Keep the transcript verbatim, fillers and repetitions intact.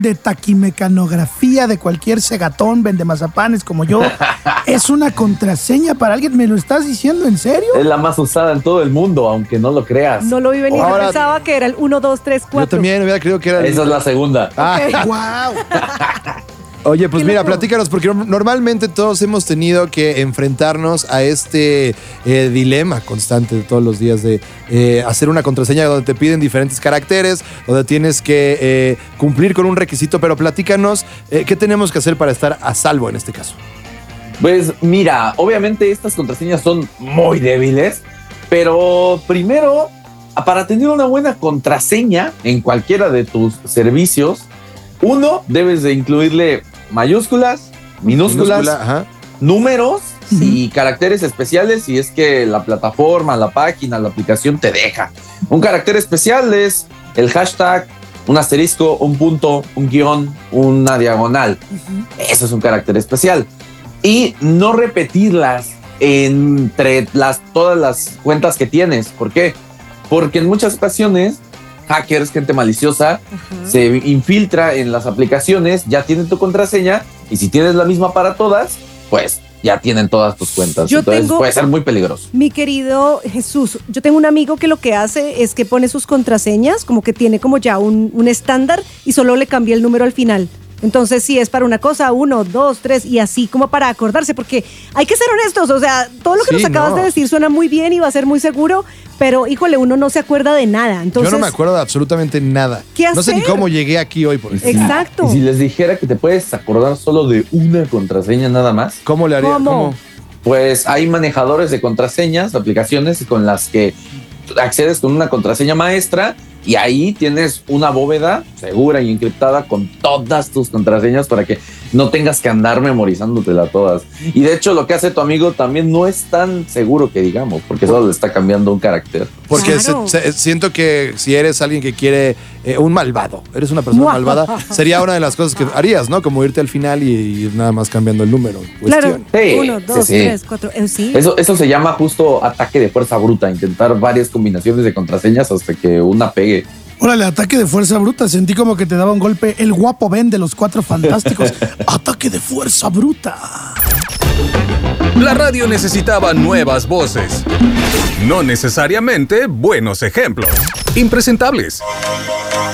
de taquimecanografía de cualquier segatón, vende mazapanes como yo, es una contraseña para alguien. ¿Me lo estás diciendo en serio? Es la más usada en todo el mundo, aunque no lo creas. No lo vi venir, Ahora- yo pensaba que era el uno, dos, tres, Yo cuatro. también hubiera creído que era... el- Esa es la segunda. Ah, ¡Wow! oye, pues Qué mira, loco. platícanos, porque normalmente todos hemos tenido que enfrentarnos a este eh, dilema constante de todos los días de eh, hacer una contraseña donde te piden diferentes caracteres, donde tienes que eh, cumplir con un requisito, pero platícanos eh, qué tenemos que hacer para estar a salvo en este caso. Pues mira, obviamente estas contraseñas son muy débiles, pero primero, para tener una buena contraseña en cualquiera de tus servicios, uno, debes de incluirle mayúsculas, minúsculas, Minúscula, ajá. números y caracteres especiales si es que la plataforma, la página, la aplicación te deja. Un carácter especial es el hashtag, un asterisco, un punto, un guión, una diagonal. Eso es un carácter especial. Y no repetirlas entre las, todas las cuentas que tienes. ¿Por qué? Porque en muchas ocasiones hackers, gente maliciosa, Ajá. se infiltra en las aplicaciones, ya tienen tu contraseña y si tienes la misma para todas, pues ya tienen todas tus cuentas. Yo Entonces tengo- puede ser muy peligroso. Mi querido Jesús, yo tengo un amigo que lo que hace es que pone sus contraseñas, como que tiene como ya un, un estándar y solo le cambia el número al final. Entonces, si es para una cosa, uno, dos, tres, y así como para acordarse, porque hay que ser honestos, o sea, todo lo que Sí, nos acabas no. de decir suena muy bien y va a ser muy seguro, pero híjole, uno no se acuerda de nada. Entonces, Yo no me acuerdo de absolutamente nada. ¿Qué No sé ni hacer? cómo llegué aquí hoy. Por ejemplo. Exacto. Y si les dijera que te puedes acordar solo de una contraseña nada más, ¿Cómo le haría? ¿Cómo? pues hay manejadores de contraseñas, aplicaciones con las que accedes con una contraseña maestra y ahí tienes una bóveda segura y encriptada con todas tus contraseñas para que no tengas que andar memorizándotela todas. Y de hecho lo que hace tu amigo también no es tan seguro que digamos, porque solo le está cambiando un carácter. Porque Claro. se- se- siento que si eres alguien que quiere eh, un malvado, eres una persona malvada, sería una de las cosas que harías, ¿no? Como irte al final y, y ir nada más cambiando el número. en Claro, cuestión. Sí, uno, sí, dos, sí. tres, cuatro, eh, sí. Eso, eso se llama justo ataque de fuerza bruta, intentar varias combinaciones de contraseñas hasta que una pegue. Órale, ataque de fuerza bruta. Sentí como que te daba un golpe el guapo Ben de los Cuatro Fantásticos. Ataque de fuerza bruta. La radio necesitaba nuevas voces, no necesariamente buenos ejemplos. Impresentables.